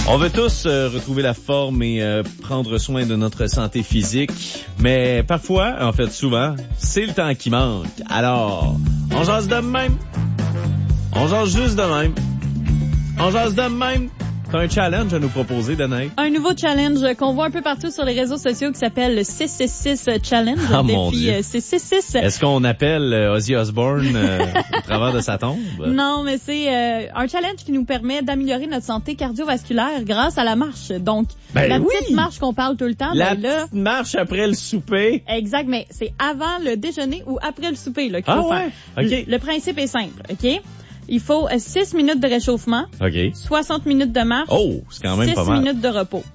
On veut tous retrouver la forme et prendre soin de notre santé physique, mais parfois, en fait souvent, c'est le temps qui manque. Alors, on jase de même. On jase juste de même. On jase de même. T'as un challenge à nous proposer, Danae? Un nouveau challenge qu'on voit un peu partout sur les réseaux sociaux qui s'appelle le 666 Challenge. Ah, mon Dieu. 666. Est-ce qu'on appelle Ozzy Osbourne au travers de sa tombe? Non, mais c'est un challenge qui nous permet d'améliorer notre santé cardiovasculaire grâce à la marche. Donc, la petite marche qu'on parle tout le temps. La petite marche après le souper. Exact, mais c'est avant le déjeuner ou après le souper là, qu'il faut faire. OK. Le principe est simple, OK? Il faut 6 minutes de réchauffement, 60 minutes de marche, c'est quand même pas mal. 6 minutes de repos.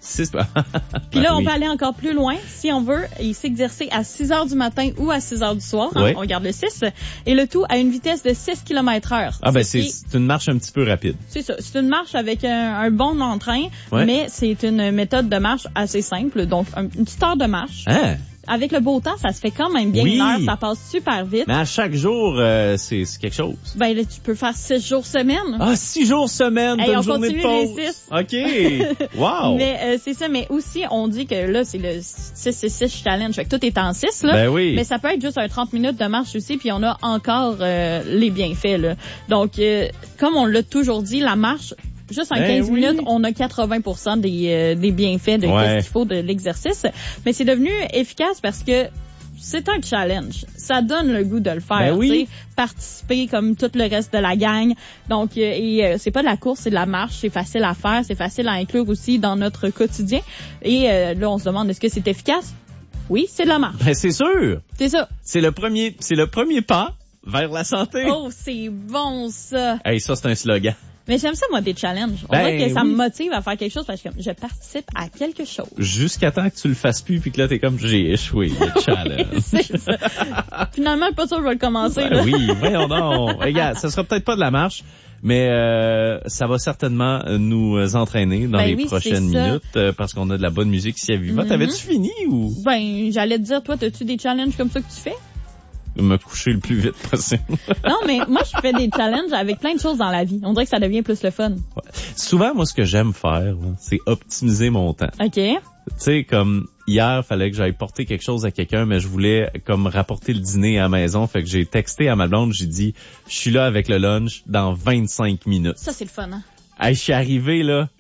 Puis là, on peut aller encore plus loin. Si on veut, il s'exercer à 6 heures du matin ou à 6 heures du soir. Oui. On garde le 6. Et le tout à une vitesse de 6 km/h. Ah ben c'est une marche un petit peu rapide. C'est ça. C'est une marche avec un bon entrain, mais c'est une méthode de marche assez simple. Donc, une petite heure de marche. Hein? Avec le beau temps, ça se fait quand même bien. Une heure, ça passe super vite. Mais à chaque jour, c'est quelque chose. Ben là, tu peux faire 6 jours semaine. Ah, 6 jours semaine, t'as une journée de pause. Les 6. OK. Wow. Mais c'est ça. Mais aussi, on dit que là, c'est le 666 challenge. Fait que tout est en 6, là. Ben oui. Mais ça peut être juste un 30 minutes de marche aussi, puis on a encore les bienfaits, là. Donc, comme on l'a toujours dit, la marche, juste en 15 minutes, on a 80% des bienfaits de ce qu'il faut de l'exercice. Mais c'est devenu efficace parce que c'est un challenge. Ça donne le goût de le faire. Participer comme tout le reste de la gang. Donc, c'est pas de la course, c'est de la marche. C'est facile à faire. C'est facile à inclure aussi dans notre quotidien. Et là, on se demande, est-ce que c'est efficace? Oui, c'est de la marche. Ben, c'est sûr. C'est ça. C'est le premier pas vers la santé. Oh, c'est bon, ça. Hey, ça, c'est un slogan. Mais j'aime ça, moi, des challenges. On dirait que ça me motive à faire quelque chose parce que je participe à quelque chose. Jusqu'à temps que tu le fasses plus puis que là, t'es comme, j'ai échoué, le challenge. C'est ça. Finalement, pas sûr que je vais le commencer. Ben oui, voyons donc. Regarde, ça sera peut-être pas de la marche, mais ça va certainement nous entraîner dans les prochaines minutes parce qu'on a de la bonne musique ici à Viva. T'avais-tu fini ou? Ben, j'allais te dire, toi, t'as-tu des challenges comme ça que tu fais? Me coucher le plus vite possible. Non, mais moi, je fais des challenges avec plein de choses dans la vie. On dirait que ça devient plus le fun. Ouais. Souvent, moi, ce que j'aime faire, là, c'est optimiser mon temps. OK. Tu sais, comme hier, fallait que j'aille porter quelque chose à quelqu'un, mais je voulais comme rapporter le dîner à la maison. Fait que j'ai texté à ma blonde, j'ai dit, je suis là avec le lunch dans 25 minutes. Ça, c'est le fun, hein? Hey, je suis arrivé, là,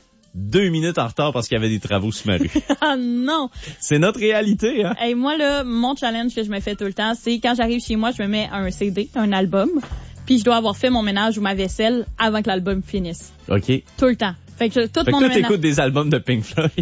2 minutes en retard parce qu'il y avait des travaux sur ma rue. Ah non! C'est notre réalité, hein? Hey, moi, là, mon challenge que je me fais tout le temps, c'est quand j'arrive chez moi, je me mets un CD, un album, puis je dois avoir fait mon ménage ou ma vaisselle avant que l'album finisse. OK. Tout le temps. Fait que tout mon ménage... t'écoutes des albums de Pink Floyd.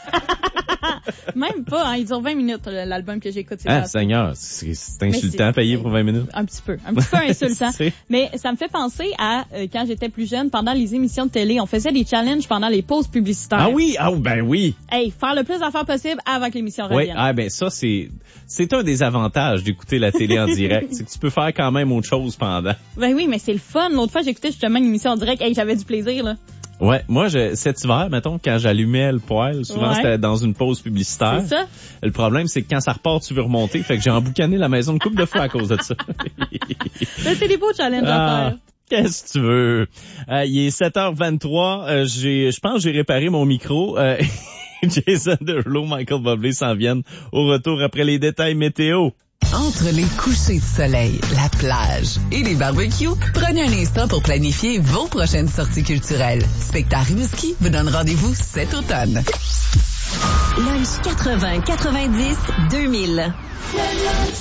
Même pas, hein, ils ont 20 minutes, l'album que j'écoute. Ah, Seigneur, c'est insultant à payer pour 20 minutes. Un petit peu insultant. Mais ça me fait penser à quand j'étais plus jeune, pendant les émissions de télé, on faisait des challenges pendant les pauses publicitaires. Ah oui, ben oui. Hey, faire le plus d'affaires possible avant que l'émission revienne. Oui, ben ça, c'est un des avantages d'écouter la télé en direct. C'est que tu peux faire quand même autre chose pendant. Ben oui, mais c'est le fun. L'autre fois, j'écoutais justement une émission en direct. Hey, j'avais du plaisir, là. Ouais, moi, cet hiver, mettons, quand j'allumais le poêle, souvent c'était dans une pause publicitaire. C'est ça. Le problème, c'est que quand ça repart, tu veux remonter. Fait que j'ai emboucané la maison une couple de fois à cause de ça. C'est des beaux challenges à faire. Qu'est-ce que tu veux? Il est 7h23. Je pense que j'ai réparé mon micro. Jason Derulo, Michael Bublé s'en viennent au retour après les détails météo. Entre les couchers de soleil, la plage et les barbecues, prenez un instant pour planifier vos prochaines sorties culturelles. Spectacle Rimouski vous donne rendez-vous cet automne. Lunch 80, 90, 2000.